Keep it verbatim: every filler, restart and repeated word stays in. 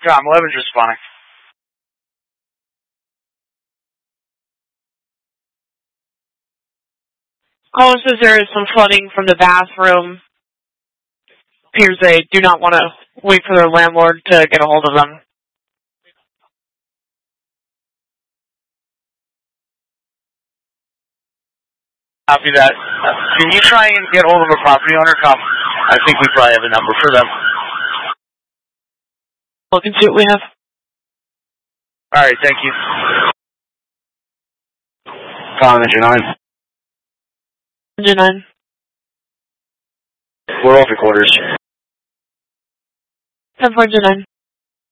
Tom, eleven's responding. Caller says there is some flooding from the bathroom. Appears they do not want to wait for their landlord to get a hold of them. Copy that. Uh, can you try and get hold of a property owner, Tom? I think we probably have a number for them. Look and see what we have. All right, thank you. Tom, engine nine. Engine nine. We're off your quarters. ten four, engine nine.